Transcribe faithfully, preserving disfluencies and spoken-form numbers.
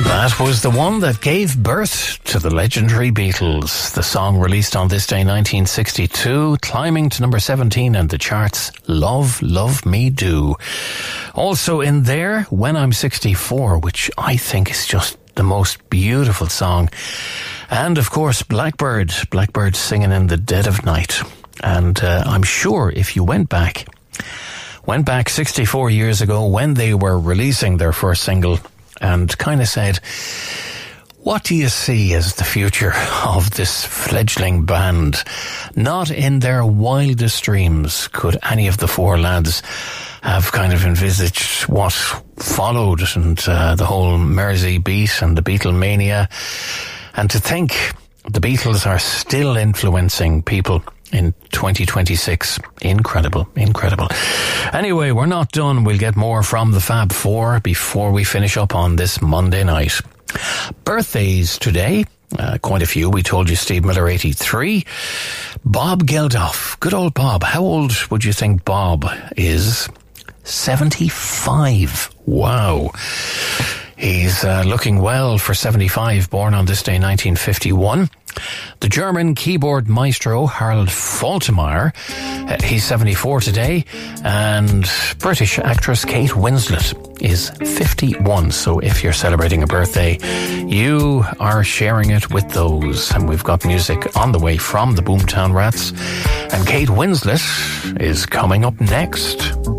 That was the one that gave birth to the legendary Beatles. The song released on this day, nineteen sixty-two, climbing to number seventeen in the charts, Love, Love Me Do. Also in there, When I'm sixty-four, which I think is just the most beautiful song. And of course, Blackbird, Blackbird singing in the dead of night. And uh, I'm sure if you went back, went back sixty-four years ago when they were releasing their first single, and kind of said, what do you see as the future of this fledgling band? Not in their wildest dreams could any of the four lads have kind of envisaged what followed, and uh, the whole Mersey beat and the Beatlemania. And to think the Beatles are still influencing people in twenty twenty-six. Incredible, incredible. Anyway, we're not done. We'll get more from the Fab Four before we finish up on this Monday night. Birthdays today, uh, quite a few. We told you Steve Miller, eighty-three. Bob Geldof, good old Bob. How old would you think Bob is? seventy-five. Wow. He's uh, looking well for seventy-five, born on this day, nineteen fifty-one. The German keyboard maestro Harold Faltermeyer, uh, he's seventy-four today, and British actress Kate Winslet is fifty-one. So if you're celebrating a birthday, you are sharing it with those. And we've got music on the way from the Boomtown Rats, and Kate Winslet is coming up next.